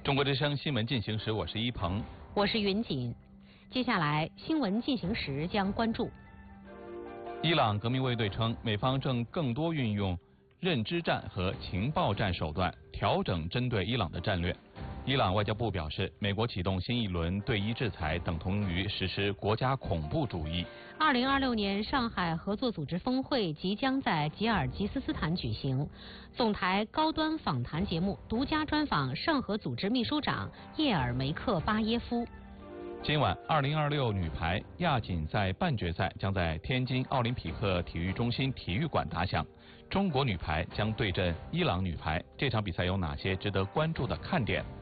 中国之声新闻进行时，我是一鹏， 我是云锦。接下来新闻进行时将关注： 伊朗革命卫队称，美方正更多运用认知战和情报战手段，调整针对伊朗的战略。伊朗外交部表示，美国启动新一轮对伊制裁，等同于实施国家恐怖主义。 2026年上海合作组织峰会即将在吉尔吉斯斯坦举行，总台高端访谈节目独家专访上合组织秘书长叶尔梅克巴耶夫。 今晚2026女排亚锦赛半决赛将在天津奥林匹克体育中心体育馆打响，中国女排将对阵伊朗女排，这场比赛有哪些值得关注的看点？